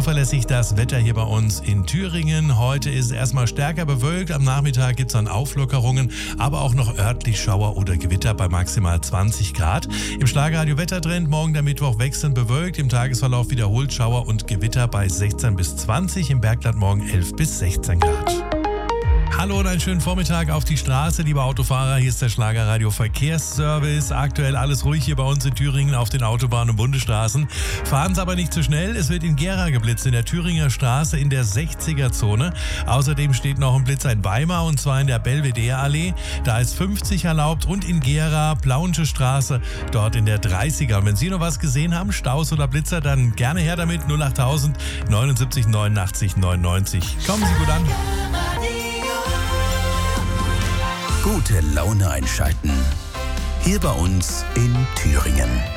zuverlässig das Wetter hier bei uns in Thüringen. Heute ist es erstmal stärker bewölkt. Am Nachmittag gibt es dann Auflockerungen, aber auch noch örtlich Schauer oder Gewitter bei maximal 20 Grad. Im Schlagerradio Wettertrend morgen der Mittwoch wechselnd bewölkt. Im Tagesverlauf wiederholt Schauer und Gewitter bei 16 bis 20. Im Bergland morgen 11 bis 16 Grad. Hallo und einen schönen Vormittag auf die Straße, liebe Autofahrer. Hier ist der Schlagerradio Verkehrsservice. Aktuell alles ruhig hier bei uns in Thüringen auf den Autobahnen und Bundesstraßen. Fahren Sie aber nicht zu schnell. Es wird in Gera geblitzt, in der Thüringer Straße in der 60er-Zone. Außerdem steht noch ein Blitzer in Weimar und zwar in der Belvedere-Allee. Da ist 50 erlaubt und in Gera, Plauensche Straße, dort in der 30er. Und wenn Sie noch was gesehen haben, Staus oder Blitzer, dann gerne her damit. 08000 79 89 99. Kommen Sie gut an. Gute Laune einschalten. Hier bei uns in Thüringen.